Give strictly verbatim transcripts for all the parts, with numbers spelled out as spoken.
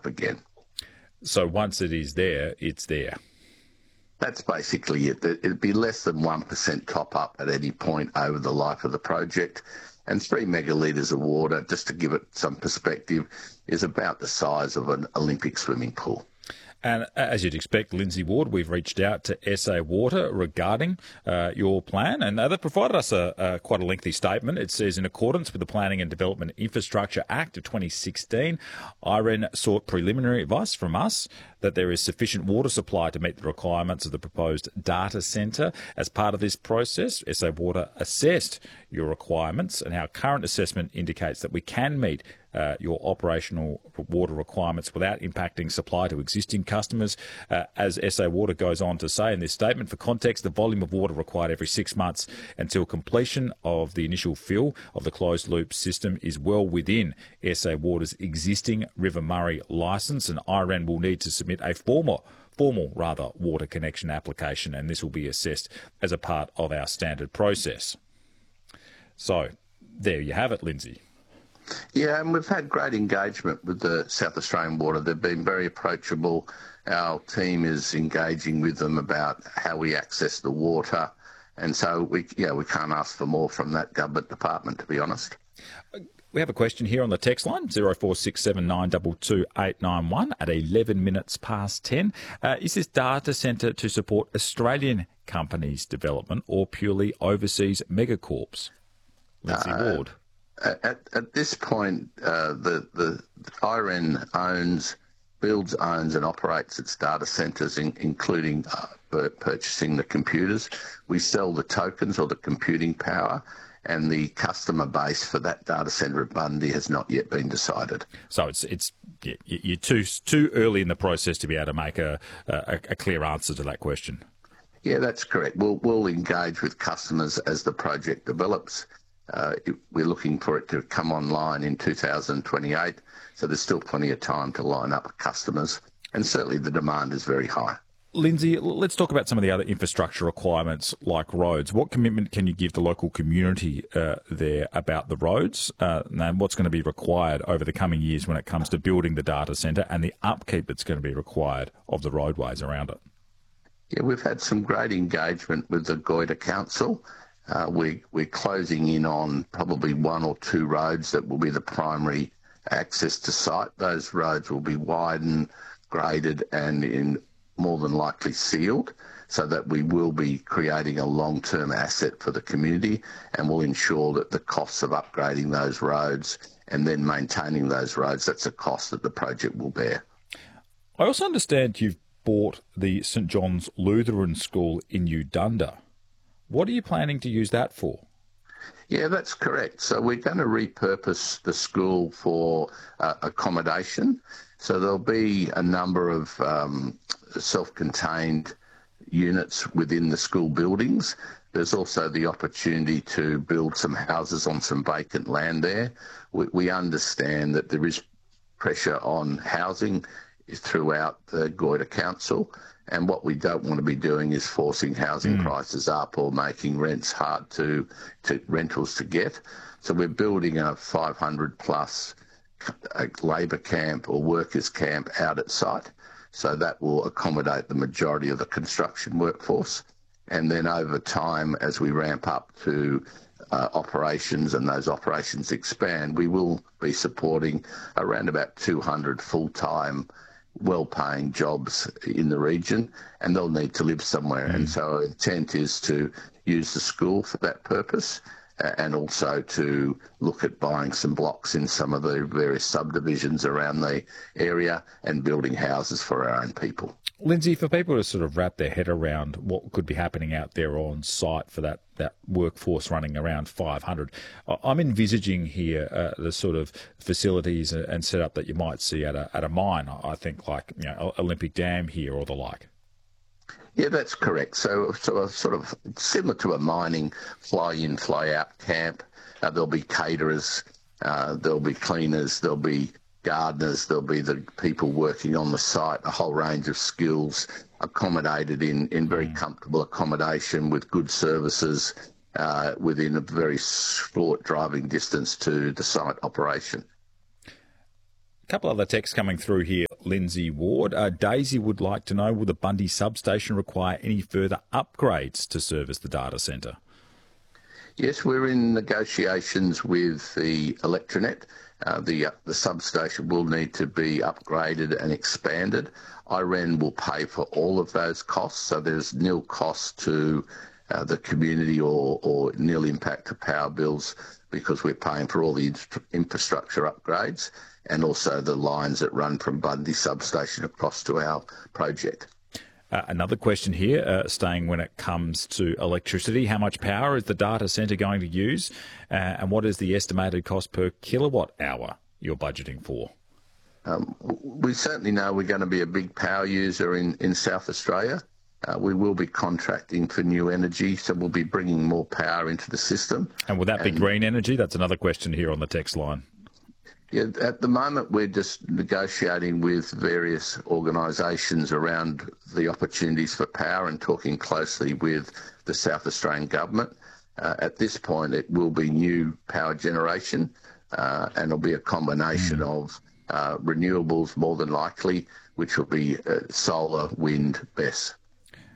up again. So once it is there, it's there. That's basically it. It'd be less than one percent top up at any point over the life of the project. And three megalitres of water, just to give it some perspective, is about the size of an Olympic swimming pool. And as you'd expect, Lindsay Ward, we've reached out to S A Water regarding uh, your plan, and uh, they've provided us a, a quite a lengthy statement. It says, in accordance with the Planning and Development Infrastructure Act of twenty sixteen, I R E N sought preliminary advice from us that there is sufficient water supply to meet the requirements of the proposed data centre. As part of this process, S A Water assessed your requirements, and our current assessment indicates that we can meet Uh, your operational water requirements without impacting supply to existing customers. Uh, as S A Water goes on to say in this statement, for context, the volume of water required every six months until completion of the initial fill of the closed-loop system is well within S A Water's existing River Murray licence, and I R E N will need to submit a formal formal rather water connection application, and this will be assessed as a part of our standard process. So there you have it, Lindsay. Yeah, and we've had great engagement with the South Australian Water. They've been very approachable. Our team is engaging with them about how we access the water. And so, we, yeah, we can't ask for more from that government department, to be honest. We have a question here on the text line, zero four six seven nine two two eight nine one at eleven minutes past ten. Uh, is this data centre to support Australian companies' development or purely overseas megacorps? Lindsay Uh, Ward. At, at this point, uh, the, the I R E N owns, builds, owns and operates its data centres, in, including uh, purchasing the computers. We sell the tokens or the computing power, and the customer base for that data centre at Bundy has not yet been decided. So it's it's you're too too early in the process to be able to make a, a, a clear answer to that question. Yeah, that's correct. We'll, we'll engage with customers as the project develops. Uh, it, we're looking for it to come online in two thousand twenty-eight, so there's still plenty of time to line up customers, and certainly the demand is very high. Lindsay, let's talk about some of the other infrastructure requirements like roads. What commitment can you give the local community uh, there about the roads uh, and what's going to be required over the coming years when it comes to building the data centre and the upkeep that's going to be required of the roadways around it? Yeah, we've had some great engagement with the Goyder Council. Uh, we, we're closing in on probably one or two roads that will be the primary access to site. Those roads will be widened, graded and in more than likely sealed, so that we will be creating a long-term asset for the community, and will ensure that the costs of upgrading those roads and then maintaining those roads, that's a cost that the project will bear. I also understand you've bought the St John's Lutheran School in Udunda. What are you planning to use that for? Yeah, that's correct. So we're going to repurpose the school for uh, accommodation. So there'll be a number of um, self-contained units within the school buildings. There's also the opportunity to build some houses on some vacant land there. We, we understand that there is pressure on housing throughout the Goyder Council, and what we don't want to be doing is forcing housing mm. prices up or making rents hard to, to rentals to get. So we're building a five hundred plus a labour camp or workers camp out at site. So that will accommodate the majority of the construction workforce. And then over time, as we ramp up to uh, operations and those operations expand, we will be supporting around about two hundred full-time well-paying jobs in the region, and they'll need to live somewhere. Mm. And so our intent is to use the school for that purpose, uh, and also to look at buying some blocks in some of the various subdivisions around the area and building houses for our own people. Lindsay, for people to sort of wrap their head around what could be happening out there on site for that, that workforce running around five hundred, I'm envisaging here uh, the sort of facilities and setup that you might see at a, at a mine, I think, like, you know, Olympic Dam here or the like. Yeah, that's correct. So, so a sort of similar to a mining fly-in, fly-out camp. Uh, there'll be caterers, uh, there'll be cleaners, there'll be gardeners, there'll be the people working on the site, a whole range of skills accommodated in, in very mm. comfortable accommodation with good services uh, within a very short driving distance to the site operation. A couple other texts coming through here. Lindsay Ward. Uh, Daisy would like to know, will the Bundy substation require any further upgrades to service the data centre? Yes, we're in negotiations with the Electranet. Uh, the, uh, the substation will need to be upgraded and expanded. I R E N will pay for all of those costs, so there's nil cost to uh, the community or, or nil impact to power bills because we're paying for all the infrastructure upgrades and also the lines that run from Bundy substation across to our project. Uh, another question here, uh, staying when it comes to electricity. How much power is the data centre going to use? Uh, and what is the estimated cost per kilowatt hour you're budgeting for? Um, we certainly know we're going to be a big power user in, in South Australia. Uh, we will be contracting for new energy, so we'll be bringing more power into the system. And will that be and, green energy? That's another question here on the text line. Yeah, at the moment, we're just negotiating with various organisations around the opportunities for power and talking closely with the South Australian government. Uh, at this point, it will be new power generation uh, and it'll be a combination mm. of uh, renewables, more than likely, which will be uh, solar, wind, B E S S.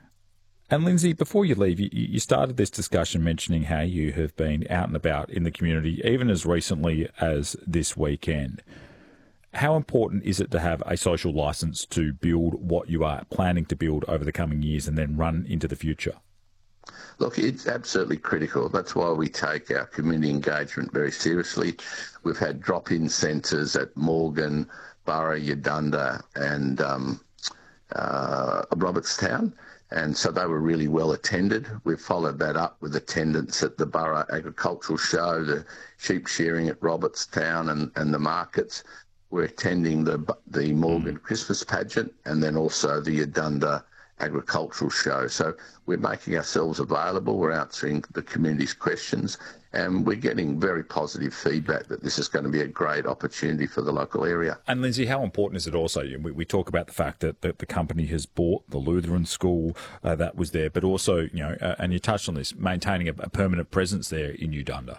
And Lindsay, before you leave, you, you started this discussion mentioning how you have been out and about in the community, even as recently as this weekend. How important is it to have a social licence to build what you are planning to build over the coming years and then run into the future? Look, it's absolutely critical. That's why we take our community engagement very seriously. We've had drop-in centres at Morgan, Burra, Yadunda and um, uh, Robertstown. And so they were really well attended. We've followed that up with attendance at the Burra Agricultural Show, the sheep shearing at Robertstown and, and the markets. We're attending the the Morgan mm. Christmas pageant and then also the Yadunda Agricultural Show. So we're making ourselves available. We're answering the community's questions and we're getting very positive feedback that this is going to be a great opportunity for the local area. And Lindsay, how important is it also? We, we talk about the fact that, that the company has bought the Lutheran school uh, that was there, but also, you know, uh, and you touched on this, maintaining a, a permanent presence there in Yadunda.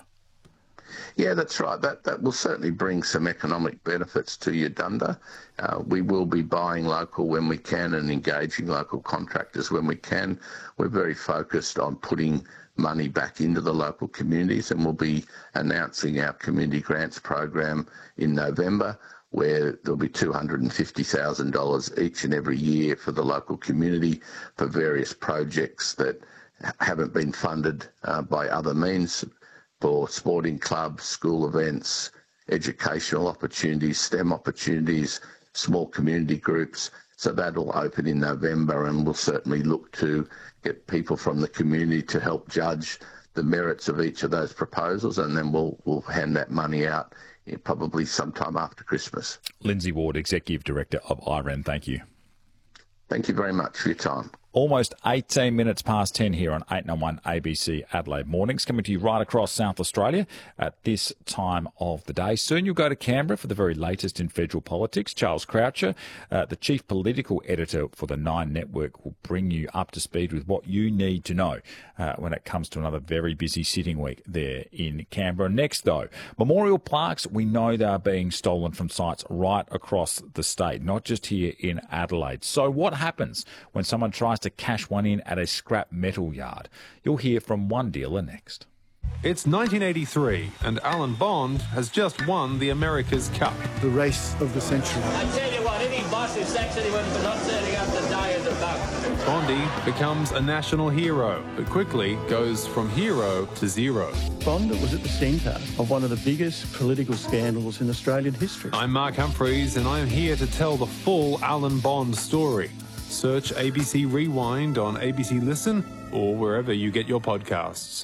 Yeah, that's right. That that will certainly bring some economic benefits to Yadunda. Uh, we will be buying local when we can and engaging local contractors when we can. We're very focused on putting money back into the local communities and we'll be announcing our community grants program in November where there'll be two hundred fifty thousand dollars each and every year for the local community for various projects that haven't been funded uh, by other means, for sporting clubs, school events, educational opportunities, STEM opportunities, small community groups. So that'll open in November and we'll certainly look to get people from the community to help judge the merits of each of those proposals and then we'll, we'll hand that money out probably sometime after Christmas. Lindsay Ward, Executive Director of I R E N, thank you. Thank you very much for your time. Almost eighteen minutes past ten here on eight ninety-one A B C Adelaide Mornings, coming to you right across South Australia at this time of the day. Soon you'll go to Canberra for the very latest in federal politics. Charles Croucher, uh, the chief political editor for the Nine Network, will bring you up to speed with what you need to know uh, when it comes to another very busy sitting week there in Canberra. Next, though, memorial plaques, we know they are being stolen from sites right across the state, not just here in Adelaide. So what happens when someone tries to cash one in at a scrap metal yard? You'll hear from one dealer next. It's nineteen eighty-three and Alan Bond has just won the America's Cup. The race of the century. I tell you what, any boss who sacks anyone for not turning up to die is a bug. Bondy becomes a national hero, but quickly goes from hero to zero. Bond was at the centre of one of the biggest political scandals in Australian history. I'm Mark Humphreys and I'm here to tell the full Alan Bond story. Search A B C Rewind on A B C Listen or wherever you get your podcasts.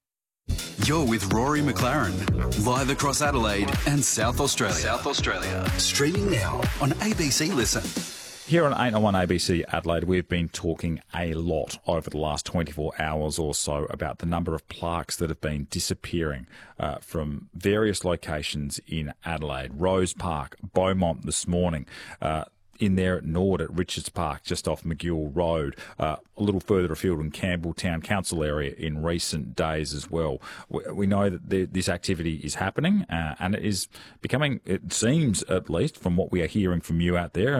You're with Rory McLaren, live across Adelaide and South Australia. South Australia. Streaming now on A B C Listen. Here on eight ninety-one A B C Adelaide, we've been talking a lot over the last twenty-four hours or so about the number of plaques that have been disappearing uh, from various locations in Adelaide. Rose Park, Beaumont this morning, uh, in there at Nord at Richards Park, just off McGill Road, uh, a little further afield in Campbell Town Council area in recent days as well. We, we know that the, this activity is happening uh, and it is becoming, it seems at least from what we are hearing from you out there,